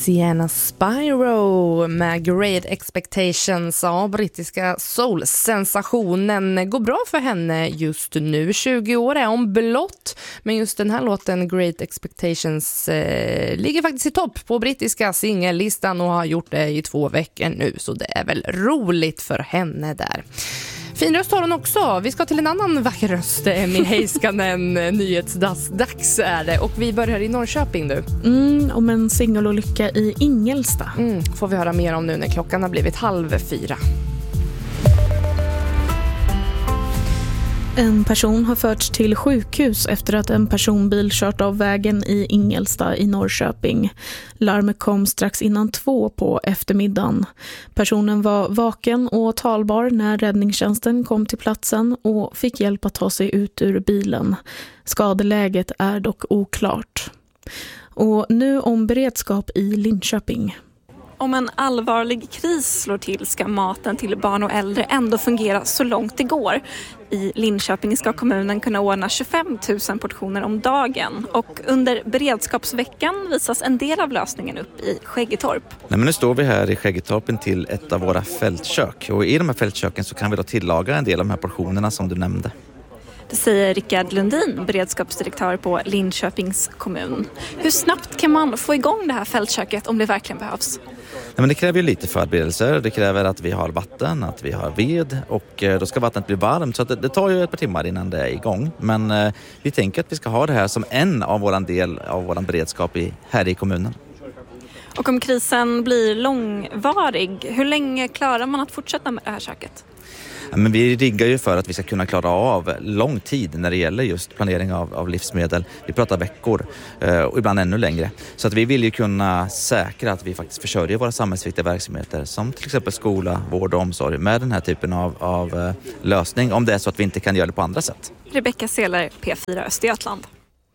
Sienna Spyro med Great Expectations. Ja, brittiska soul-sensationen. Går bra för henne just nu. 20 år är hon blott. Men just den här låten, Great Expectations, ligger faktiskt i topp på brittiska singellistan och har gjort det i 2 veckor nu. Så det är väl roligt för henne där. Fin röst har hon också. Vi ska till en annan vacker röst, Emmy Heiskanen. Nyhetsdags är det. Och vi börjar i Norrköping nu. Om en singelolycka i Ingelsta. Får vi höra mer om nu när klockan har blivit 3:30. En person har förts till sjukhus efter att en personbil kört av vägen i Ingelsta i Norrköping. Larmet kom strax innan 2 på eftermiddagen. Personen var vaken och talbar när räddningstjänsten kom till platsen och fick hjälp att ta sig ut ur bilen. Skadeläget är dock oklart. Och nu om beredskap i Linköping. Om en allvarlig kris slår till ska maten till barn och äldre ändå fungera så långt det går. I Linköping ska kommunen kunna ordna 25 000 portioner om dagen. Och under beredskapsveckan visas en del av lösningen upp i Skäggetorp. Nej, men nu står vi här i Skäggetorpen till ett av våra fältkök. Och i de här fältköken så kan vi då tillaga en del av de här portionerna som du nämnde. Det säger Rickard Lundin, beredskapsdirektör på Linköpings kommun. Hur snabbt kan man få igång det här fältköket om det verkligen behövs? Nej, men det kräver ju lite förberedelser. Det kräver att vi har vatten, att vi har ved och då ska vattnet bli varmt. Så att det tar ju ett par timmar innan det är igång. Men vi tänker att vi ska ha det här som en av våran del av våran beredskap här i kommunen. Och om krisen blir långvarig, hur länge klarar man att fortsätta med det här köket? Ja, men vi riggar ju för att vi ska kunna klara av lång tid när det gäller just planering av livsmedel. Vi pratar veckor och ibland ännu längre. Så att vi vill ju kunna säkra att vi faktiskt försörjer våra samhällsviktiga verksamheter som till exempel skola, vård och omsorg med den här typen av lösning om det är så att vi inte kan göra det på andra sätt. Rebecka Seler, P4 Östergötland.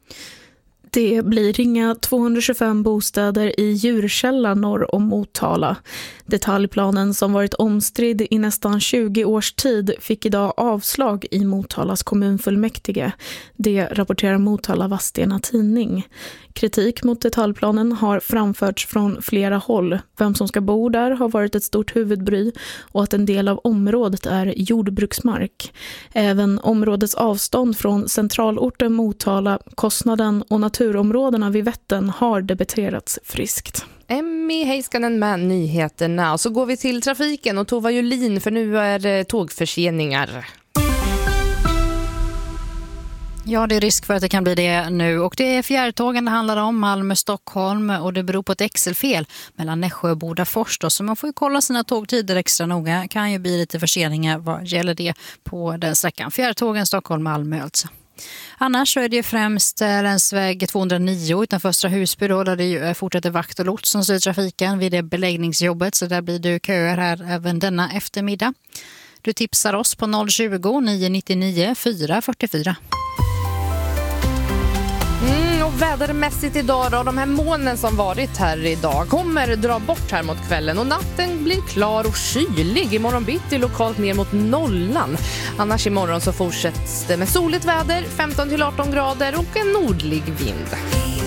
Det blir inga 225 bostäder i Djurkälla norr om Motala. Detaljplanen som varit omstridd i nästan 20 års tid fick idag avslag i Motalas kommunfullmäktige. Det rapporterar Motala Vadstena Tidning. Kritik mot detaljplanen har framförts från flera håll. Vem som ska bo där har varit ett stort huvudbry och att en del av området är jordbruksmark. Även områdets avstånd från centralorten Motala, kostnaden och naturområdena vid Vättern har debiterats friskt. Emmy Heiskanen med nyheterna. Och så går vi till trafiken och Tova Julin, för nu är det tågförseningar. Ja, det är risk för att det kan bli det nu. Och det är fjärrtågen det handlar om, Malmö-Stockholm. Och det beror på ett Excel-fel mellan Nässjö och Bodafors. Så man får ju kolla sina tågtider extra noga. Kan ju bli lite förseningar vad gäller det på den sträckan. Fjärrtågen Stockholm-Malmö alltså. Annars så är det ju främst länsväg 209 utanför Östra Husby då, där det ju fortsätter vakt och lots som styr trafiken vid det beläggningsjobbet. Så där blir det köer här även denna eftermiddag. Du tipsar oss på 020-999 444. Och vädermässigt idag då, de här molnen som varit här idag kommer dra bort här mot kvällen och natten blir klar och kylig. Imorgon bitti lokalt ner mot nollan. Annars imorgon så fortsätts det med soligt väder, 15-18 grader och en nordlig vind.